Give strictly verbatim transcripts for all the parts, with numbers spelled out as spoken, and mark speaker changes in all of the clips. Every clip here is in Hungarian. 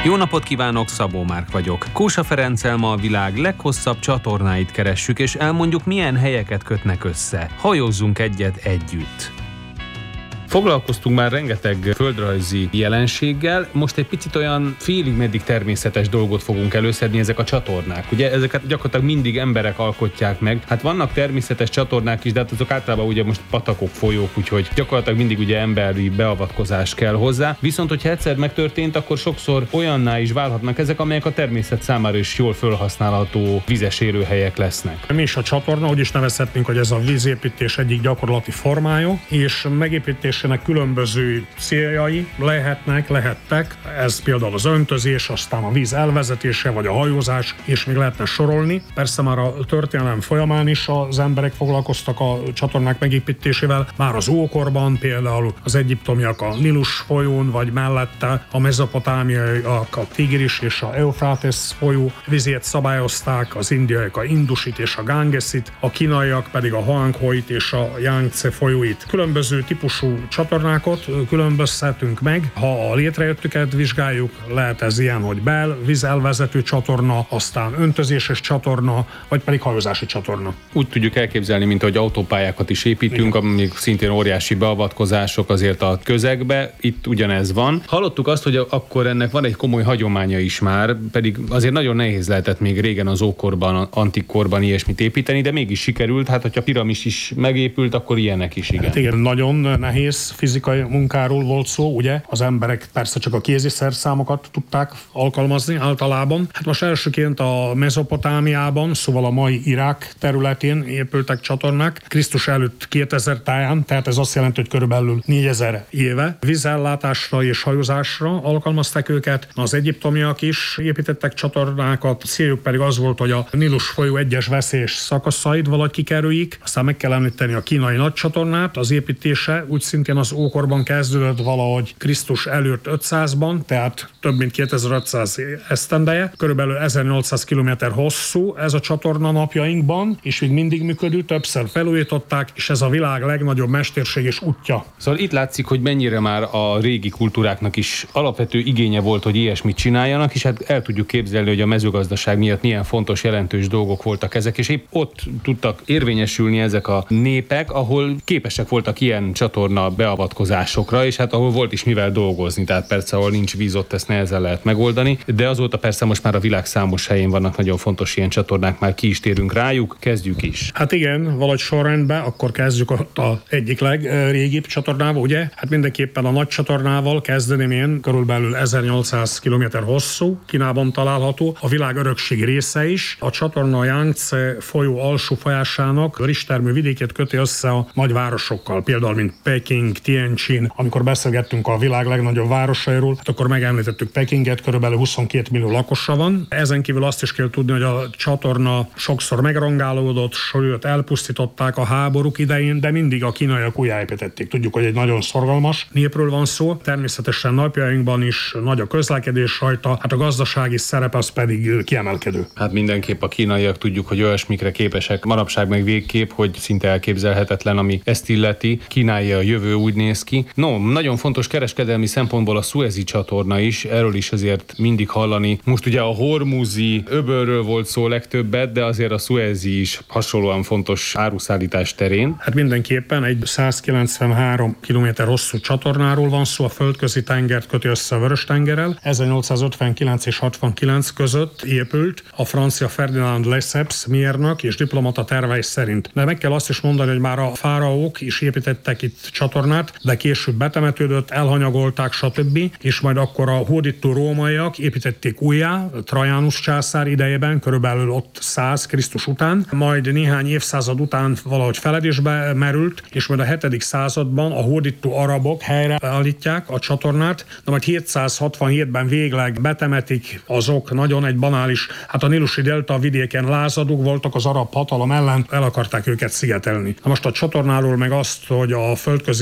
Speaker 1: Jó napot kívánok, Szabó Márk vagyok. Kósa Ferenccel ma a világ leghosszabb csatornáit keressük, és elmondjuk, milyen helyeket kötnek össze. Hajózzunk egyet együtt. Foglalkoztunk már rengeteg földrajzi jelenséggel, most egy picit olyan félig meddig természetes dolgot fogunk előszedni, ezek a csatornák. Ugye ezeket gyakorlatilag mindig emberek alkotják meg. Hát vannak természetes csatornák is, de hát azok általában ugye most patakok, folyók, úgyhogy gyakorlatilag mindig ugye emberi beavatkozás kell hozzá. Viszont, hogyha egyszer megtörtént, akkor sokszor olyanná is válhatnak ezek, amelyek a természet számára is jól felhasználható vizes élőhelyek lesznek.
Speaker 2: Mi is a csatorna, úgy is nevezhetnénk, hogy ez a vízépítés egyik gyakorlati formája, és megépítés különböző céljai lehetnek, lehettek. Ez például az öntözés, aztán a víz elvezetése, vagy a hajózás, és még lehetne sorolni. Persze már a történelem folyamán is az emberek foglalkoztak a csatornák megépítésével. Már az ókorban például az egyiptomiak a Nilus folyón, vagy mellette a mezopotámiaiak a Tigris és a Eufrates folyó vizét szabályozták, az indiaiak a Indusit és a Gangesit, a kínaiak pedig a Hoang-hóit és a Yangtze folyóit. Különböző típusú csatornákat különböztetünk meg. Ha a létrejöttüket vizsgáljuk, lehet ez ilyen, hogy bel, vízelvezető csatorna, aztán öntözéses csatorna, vagy pedig hajózási csatorna.
Speaker 1: Úgy tudjuk elképzelni, mint hogy autópályákat is építünk, amik szintén óriási beavatkozások azért a közegbe. Itt ugyanez van. Hallottuk azt, hogy akkor ennek van egy komoly hagyománya is már, pedig azért nagyon nehéz lehetett még régen az ókorban, antik korban ilyesmit építeni, de mégis sikerült. Hát, hogyha piramis is megépült, akkor ilyenek is, igen.
Speaker 2: Hát igen, nagyon nehéz fizikai munkáról volt szó, ugye? Az emberek persze csak a kézi szerszámokat tudták alkalmazni általában. Hát most elsőként a Mezopotámiában, szóval a mai Irák területén épültek csatornák, Krisztus előtt kétezer táján, tehát ez azt jelenti, hogy körülbelül négyezer éve. Vízellátásra és hajózásra alkalmazták őket. Az egyiptomiak is építettek csatornákat, céljuk pedig az volt, hogy a Nilus folyó egyes veszélyes szakaszait valahogy kikerüljék. Aztán meg kell említeni a kínai nagy csatornát, az építése úgy szintén az ókorban kezdődött valahogy Krisztus előtt ötszázban, tehát több mint kétezer-ötszáz esztendeje, körülbelül ezernyolcszáz kilométer hosszú ez a csatorna napjainkban, és még mindig működő, többször felújították, és ez a világ legnagyobb mesterség és útja.
Speaker 1: Szóval itt látszik, hogy mennyire már a régi kultúráknak is alapvető igénye volt, hogy ilyesmit csináljanak, és hát el tudjuk képzelni, hogy a mezőgazdaság miatt milyen fontos, jelentős dolgok voltak ezek, és épp ott tudtak érvényesülni ezek a népek, ahol képesek voltak ilyen csatorna beavatkozásokra, és hát ahol volt is mivel dolgozni, tehát persze ahol nincs víz, ott ezt nehezen lehet megoldani, de azóta persze most már a világ számos helyén vannak nagyon fontos ilyen csatornák, már ki is térünk rájuk, kezdjük is.
Speaker 2: Hát igen, valahogy sorrendben, akkor kezdjük ott a egyik legrégibb csatornával, ugye? Hát mindenképpen a nagy csatornával kezdeném én, körülbelül ezernyolcszáz kilométer hosszú, Kínában található, a világ örökség része is. A csatorna a Yangtze folyó alsó folyásának Ristermű vidékét köti össze a nagyvárosokkal, például mint Peking, Tianjin. Amikor beszélgettünk a világ legnagyobb városairól, hát akkor megemlítettük Pekinget, körülbelül huszonkét millió lakosa van. Ezen kívül azt is kell tudni, hogy a csatorna sokszor megrongálódott, sőt elpusztították a háborúk idején, de mindig a kínaiak újjáépítették. Tudjuk, hogy egy nagyon szorgalmas népről van szó. Természetesen napjainkban is nagy a közlekedés rajta, hát a gazdasági szerep az pedig kiemelkedő.
Speaker 1: Hát mindenképp a kínaiak tudjuk, hogy olyasmikre képesek, manapság meg végképp, hogy szinte elképzelhetetlen, ami ezt illeti. Kínálja a jövő, úgy néz ki. No, nagyon fontos kereskedelmi szempontból a Szuezi csatorna is, erről is azért mindig hallani. Most ugye a hormuzi öbölről volt szó legtöbbet, de azért a Szuezi is hasonlóan fontos áruszállítás terén.
Speaker 2: Hát mindenképpen egy százkilencvenhárom kilométer hosszú csatornáról van szó, a földközi tengert köti össze a Vörös-tengerrel. ezernyolcszázötvenkilenc és hatvankilenc között épült a francia Ferdinand Lesseps mérnök és diplomata tervei szerint. De meg kell azt is mondani, hogy már a fáraók is építettek itt csatornát, de később betemetődött, elhanyagolták, stb. És majd akkor a hódító rómaiak építették újjá, Trajanus császár idejében, körülbelül ott száz Krisztus után, majd néhány évszázad után valahogy feledésbe merült, és majd a hetedik században a hódító arabok helyreállítják a csatornát, de majd hétszázhatvanhétben végleg betemetik azok, nagyon egy banális, hát a Nílusi delta vidéken lázadók voltak az arab hatalom ellen, el akarták őket szigetelni. Na most a csatornáról meg azt, hogy a földközi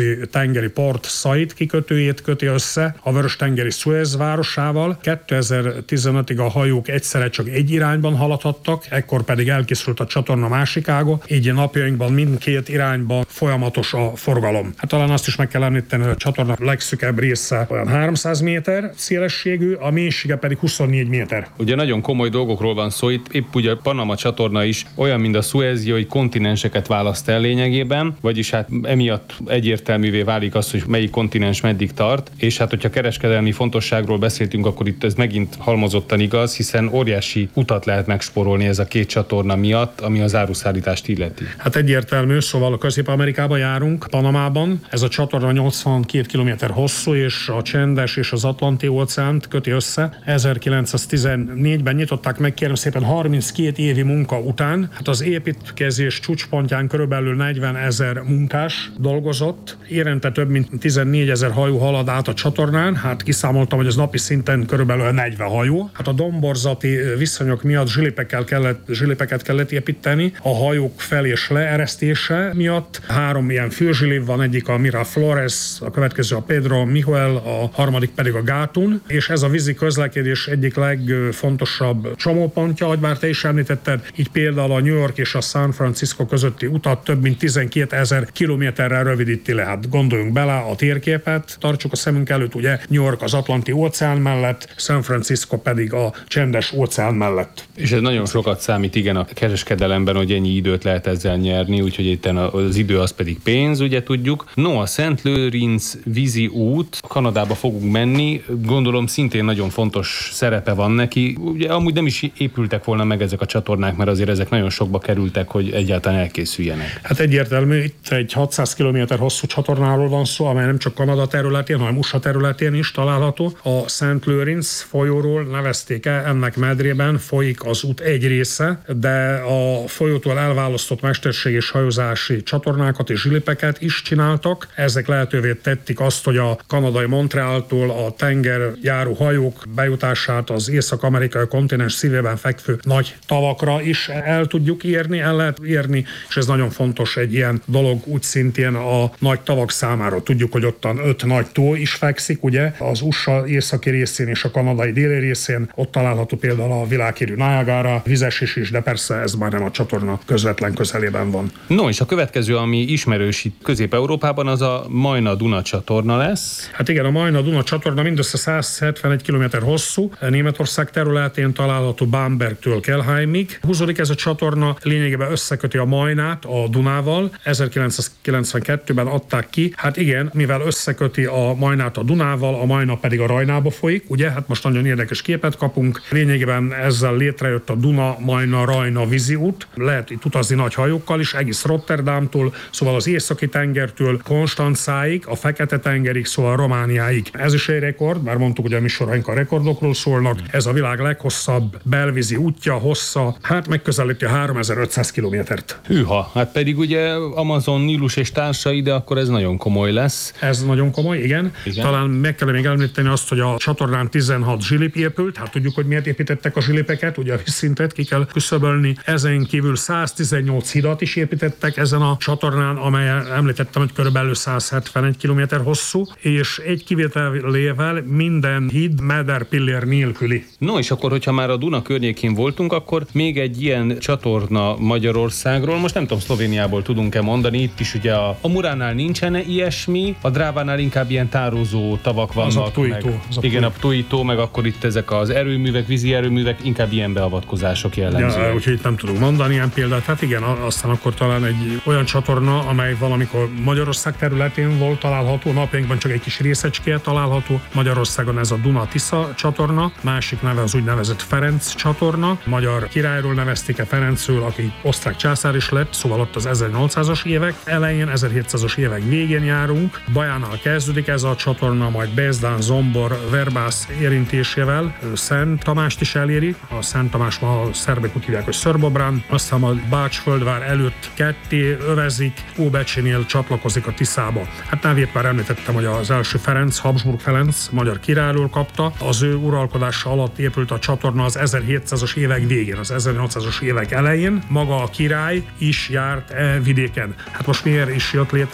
Speaker 2: földközi tengeri port Szaid kikötőjét köti össze a Vörös-tengeri Szuez városával. kétezer-tizenötig a hajók egyszerre csak egy irányban haladhattak, ekkor pedig elkészült a csatorna másik ága, így napjainkban mindkét irányban folyamatos a forgalom. Hát talán azt is meg kell említeni, hogy a csatorna legszűkebb része olyan háromszáz méter szélességű, a mélysége pedig huszonnégy méter.
Speaker 1: Ugye nagyon komoly dolgokról van szó, itt épp ugye a Panama csatorna is olyan, mint a Szuezi, hogy kontinenseket választ el lényegében, vagyis hát emiatt egyértelművé válik az, hogy melyik kontinens meddig tart, és hát hogyha kereskedelmi fontosságról beszéltünk, akkor itt ez megint halmozottan igaz, hiszen óriási utat lehet megspórolni ez a két csatorna miatt, ami az áruszállítást illeti.
Speaker 2: Hát egyértelmű, szóval a Közép-Amerikában járunk, Panamában. Ez a csatorna nyolcvankét kilométer hosszú, és a Csendes és az Atlanti óceánt köti össze. ezerkilencszáztizennégyben nyitották meg, kérem szépen, harminckét évi munka után. Hát az építkezés csúcspontján körülbelül negyvenezer munkás dolgozott. Évente több mint tizennégyezer hajó halad át a csatornán. Hát kiszámoltam, hogy az napi szinten körülbelül negyven hajó. Hát a domborzati viszonyok miatt zsilipekkel kellett, zsilipeket kellett építeni. A hajók fel- és leeresztése miatt három ilyen főzsilip van, egyik a Miraflores, a következő a Pedro Miguel, a harmadik pedig a Gatún, és ez a vízi közlekedés egyik legfontosabb csomópontja, ahogy már te is említetted, így például a New York és a San Francisco közötti utat több mint tizenkétezer kilométerrel rövidíti le. Hát gondoljunk bele a térképet, tartsuk a szemünk előtt, ugye New York az Atlanti óceán mellett, San Francisco pedig a Csendes óceán mellett.
Speaker 1: És ez nagyon sokat számít, igen, a kereskedelemben, hogy ennyi időt lehet ezzel nyerni, úgyhogy itt az idő az pedig pénz, ugye tudjuk. No, a Szent Lőrinc vízi út, Kanadába fogunk menni, gondolom szintén nagyon fontos szerepe van neki. Ugye amúgy nem is épültek volna meg ezek a csatornák, mert azért ezek nagyon sokba kerültek, hogy egyáltalán elkészüljenek.
Speaker 2: Hát egyértelmű, itt egy hatszáz kilométer hosszú csatornáról van szó, amely nem csak Kanada területén, hanem u es á területén is található. A Szent Lőrinc folyóról nevezték el, ennek medrében folyik az út egy része, de a folyótól elválasztott mesterséges hajózási csatornákat és zsilipeket is csináltak. Ezek lehetővé tették azt, hogy a kanadai Montrealtól a tengerjáró hajók bejutását az észak-amerikai kontinens szívében fekvő nagy tavakra is el tudjuk érni, el lehet érni, és ez nagyon fontos egy ilyen dolog úgy szintén a nagy tavak számára. Tudjuk, hogy ottan öt nagy tó is fekszik, ugye, az u es á északi részén és a kanadai déli részén, ott található például a világhírű Niagara vizesés is, de persze ez már nem a csatorna közvetlen közelében van.
Speaker 1: No, és a következő, ami ismerős itt Közép-Európában, az a Majna-Duna csatorna lesz.
Speaker 2: Hát igen, a Majna-Duna csatorna mindössze száz hetvenegy kilométer hosszú, Németország területén található Bambergtől Kelheimig. Húzódik ez a csatorna, lényegében összeköti a Majnát a Dunával, ezerkilencszázkilencvenkettőben adták ki. Hát igen, mivel összeköti a Majnát a Dunával, a Majna pedig a Rajnába folyik, ugye? Hát most nagyon érdekes képet kapunk. Lényegében ezzel létrejött a Duna-Majna-Rajna vízi út. Lehet itt utazni nagy hajókkal is, egész Rotterdamtól, szóval az északi tengertől Konstancáig, a Fekete-tengerig, szóval Romániáig. Ez is egy rekord, már mondtuk, hogy a műsoraink a rekordokról szólnak. Ez a világ leghosszabb belvízi útja, hossza, hát megközelíti a háromezer-ötszáz kilométert.
Speaker 1: Hűha, hát pedig ugye Amazon, Nílus és társai, de akkor ez nagyon komoly lesz.
Speaker 2: Ez nagyon komoly, igen. igen. Talán meg kell még említeni azt, hogy a csatornán tizenhat zsilip épült, hát tudjuk, hogy miért építettek a zsilipeket, ugye a vízszintet ki kell küszöbölni. Ezen kívül száztizennyolc hidat is építettek ezen a csatornán, amely említettem, hogy körülbelül száz hetvenegy kilométer hosszú, és egy kivételével minden híd mederpillér nélküli.
Speaker 1: No, és akkor, hogyha már a Duna környékén voltunk, akkor még egy ilyen csatorna Magyarországról, most nem tudom, Szlovéniából tudunk-e mondani, itt is ugye a, a Muránál nincsen ilyesmi, a Drávánál inkább ilyen tározó tavak vannak.
Speaker 2: Az a Ptuj-tó.
Speaker 1: Meg, az a igen, a Ptuj-tó, meg akkor itt ezek az erőművek, vízi erőművek, inkább ilyen beavatkozások jellemzőek.
Speaker 2: Ja, úgyhogy itt nem tudunk mondani ilyen példát. Hát igen, aztán akkor talán egy olyan csatorna, amely valamikor Magyarország területén volt található, napjainkban csak egy kis részecske található. Magyarországon ez a Duna-Tisza csatorna, másik neve az úgynevezett Ferenc csatorna. Magyar királyról nevezték-e Ferencről, aki osztrák császár is lett, szóval ott az ezernyolcszázas évek elején, ezerhétszázas évek végén járunk. Bajánál kezdődik ez a csatorna, majd Bezdán, Zombor, Verbász érintésével Szent Tamást is eléri. A Szent Tamás ma a szerbek úgy hívják, hogy Szörbobrán, aztán a Bács-Földvár előtt ketté övezik, Óbecsénél csatlakozik a Tiszába. Hát nevét már említettem, hogy az első Ferenc, Habsburg Ferenc magyar királyról kapta. Az ő uralkodása alatt épült a csatorna az ezerhétszázas évek végén, az ezernyolcszázas évek elején. Maga a király is járt e vidéken. Hát most miért is jött létre ez a csatorna?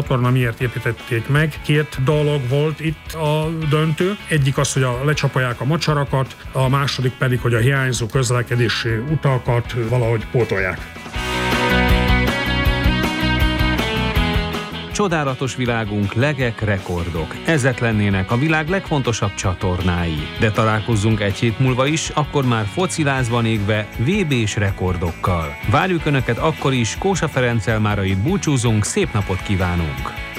Speaker 2: csatorna miért építették meg. Két dolog volt itt a döntő. Egyik az, hogy a, lecsapolják a mocsarakat, a második pedig, hogy a hiányzó közlekedési utakat valahogy pótolják.
Speaker 1: Csodálatos világunk, legek, rekordok. Ezek lennének a világ legfontosabb csatornái. De találkozzunk egy hét múlva is, akkor már focilázban égve vé bés rekordokkal. Várjuk Önöket akkor is, Kósa Ferenccel mára itt búcsúzunk, szép napot kívánunk!